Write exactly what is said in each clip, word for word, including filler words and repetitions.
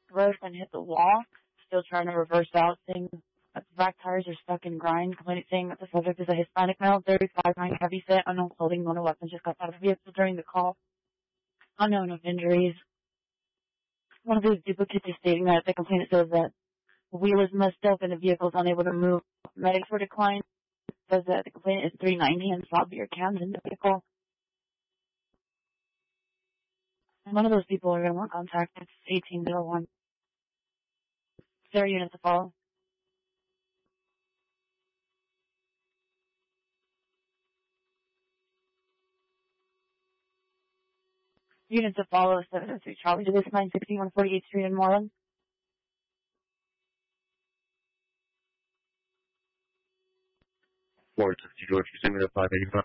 road and hit the wall. Still trying to reverse out, saying that the back tires are stuck in grind. Complainant saying that the subject is a Hispanic male, thirty-five, nine, heavy set, unknown clothing, no weapons, just got out of the vehicle during the call. Unknown of injuries. One of those duplicates is stating that the complainant says that the wheel is messed up and the vehicle is unable to move. Medics were declined. Says that the complainant is three ninety and saw beer cans in the vehicle. One of those people are going to want contact. It's eighteen oh one. Is there a unit to follow? Unit to follow is seven oh three Charlie to this nine sixty-one forty-eighth Street in Moreland. four sixty George, you send me to five eighty-five.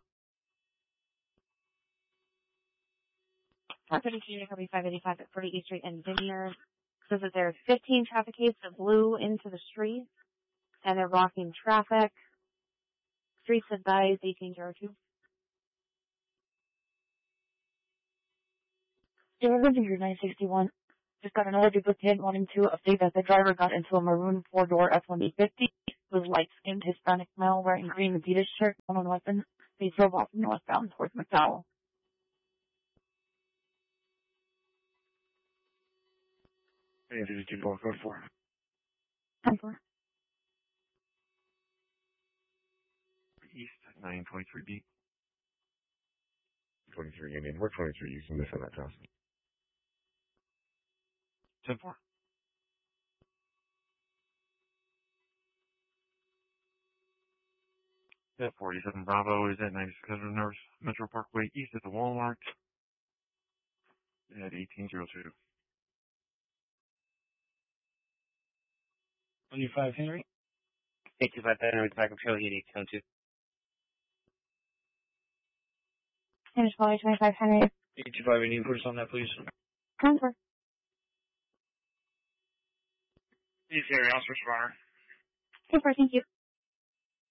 five fifty-two unit copy five eighty-five at forty-eighth Street in Vineyard. Says that there are fifteen traffic gates that blew into the street and they're blocking traffic. Streets advised eighteen oh two. Here, nine sixty-one. Just got another duplicate wanting to update that the driver got into a maroon four-door F one fifty. Was light-skinned Hispanic male wearing green Adidas shirt, one weapon. He drove off northbound towards McDowell. And did you go code four? ten four. East nine twenty-three B. twenty-three Union. We're twenty-three using this on that house. ten four. At forty-seven Bravo is at ninety-six hundred North Metro Parkway East at the Walmart at eighteen oh two. twenty-five Henry. eight two five Henry, backup Charlie at eighteen oh two. Henry Charlie, twenty-five Henry. eight two five, any inputs on that, please? ten four. East area, Officer Spawner. ten four, thank you.